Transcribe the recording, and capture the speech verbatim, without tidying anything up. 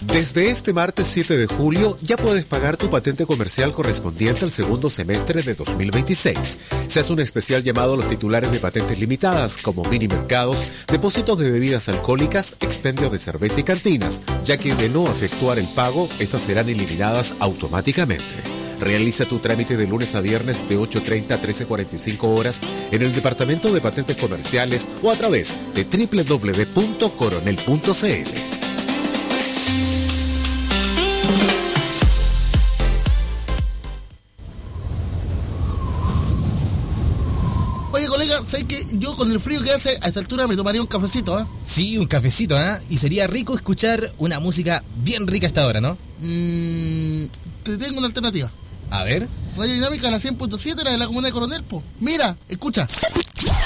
Desde este martes siete de julio ya puedes pagar tu patente comercial correspondiente al segundo semestre de dos mil veintiséis. Se hace un especial llamado a los titulares de patentes limitadas, como minimercados, depósitos de bebidas alcohólicas, expendio de cerveza y cantinas, ya que de no efectuar el pago, estas serán eliminadas automáticamente. Realiza tu trámite de lunes a viernes de ocho treinta a trece cuarenta y cinco horas en el Departamento de Patentes Comerciales o a través de doble u doble u doble u punto coronel punto c l. Oye, colega, ¿sabes qué? Yo con el frío que hace a esta altura me tomaría un cafecito, ¿ah? ¿eh? Sí, un cafecito, ¿ah? ¿eh? Y sería rico escuchar una música bien rica a esta hora, ¿no? Mmm... Te tengo una alternativa. A ver. Radio Dinámica, la cien punto siete, la de la comuna de Coronel, po. Mira, escucha.